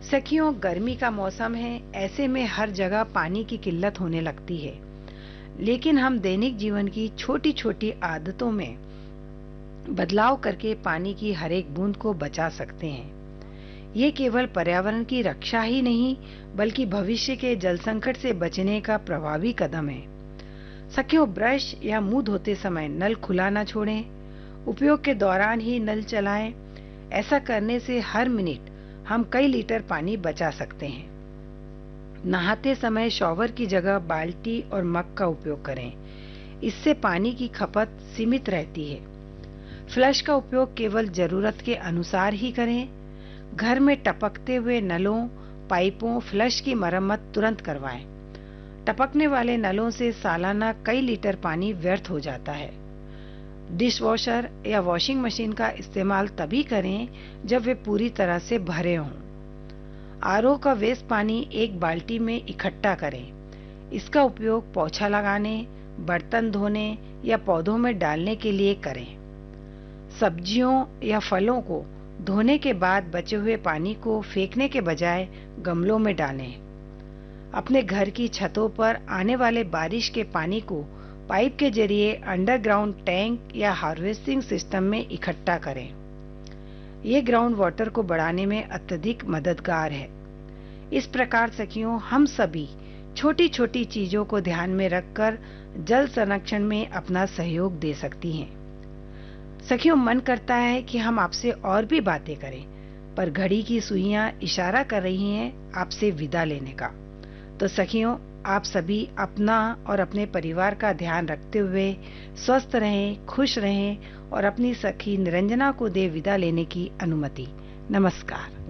सखियों, गर्मी का मौसम है। ऐसे में हर जगह पानी की किल्लत होने लगती है। लेकिन हम दैनिक जीवन की छोटी छोटी आदतों में बदलाव करके पानी की हर एक बूंद को बचा सकते हैं। ये केवल पर्यावरण की रक्षा ही नहीं, बल्कि भविष्य के जल संकट से बचने का प्रभावी कदम है। सखियों, ब्रश या मुंह धोते समय नल खुला न छोड़ें। उपयोग के दौरान ही नल चलाएं। ऐसा करने से हर मिनट हम कई लीटर पानी बचा सकते हैं। नहाते समय शॉवर की जगह बाल्टी और मग का उपयोग करें। इससे पानी की खपत सीमित रहती है। फ्लश का उपयोग केवल जरूरत के अनुसार ही करें। घर में टपकते हुए नलों, पाइपों, फ्लश की मरम्मत तुरंत करवाएं। टपकने वाले नलों से सालाना कई लीटर पानी व्यर्थ हो जाता है। डिश वॉशर या वॉशिंग मशीन का इस्तेमाल तभी करें जब वे पूरी तरह से भरे हों। आरओ का वेस्ट पानी एक बाल्टी में इकट्ठा करें। इसका उपयोग पोछा लगाने, बर्तन धोने या पौधों में डालने के लिए करें। सब्जियों या फलों को धोने के बाद बचे हुए पानी को फेंकने के बजाय गमलों में डालें। अपने घर की छतों पर आने वाले बारिश के पानी को पाइप के जरिए अंडरग्राउंड टैंक या हार्वेस्टिंग सिस्टम में इकट्ठा करें। ये ग्राउंड वाटर को बढ़ाने में अत्यधिक मददगार है। इस प्रकार सखियों, हम सभी छोटी छोटी चीजों को ध्यान में रखकर जल संरक्षण में अपना सहयोग दे सकती हैं। सखियों, मन करता है कि हम आपसे और भी बातें करें, पर घड़ी की सुइयां इशारा कर रही हैं आपसे विदा लेने का। तो सखियों, आप सभी अपना और अपने परिवार का ध्यान रखते हुए स्वस्थ रहें, खुश रहें और अपनी सखी निरंजना को दे विदा लेने की अनुमति। नमस्कार।